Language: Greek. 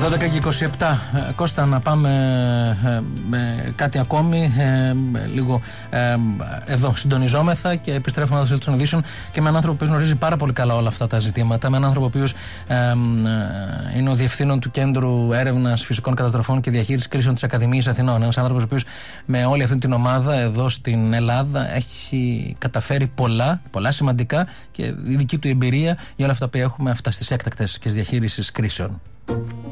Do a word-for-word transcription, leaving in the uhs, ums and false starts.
δώδεκα και είκοσι επτά. Κώστα, να πάμε ε, με κάτι ακόμη, ε, λίγο ε, εδώ συντονιζόμεθα και επιστρέφουμε να των ειδήσεων και με έναν άνθρωπο που γνωρίζει πάρα πολύ καλά όλα αυτά τα ζητήματα, με έναν άνθρωπο που ε, ε, είναι ο διευθύνων του Κέντρου Έρευνας Φυσικών Καταστροφών και Διαχείρισης Κρίσεων της Ακαδημίας Αθηνών. Ένας άνθρωπος ο οποίος με όλη αυτή την ομάδα εδώ στην Ελλάδα έχει καταφέρει πολλά, πολλά σημαντικά και η δική του εμπειρία για όλα αυτά που έχουμε αυτά στις έκτακτες και διαχείρισης κρίσεων.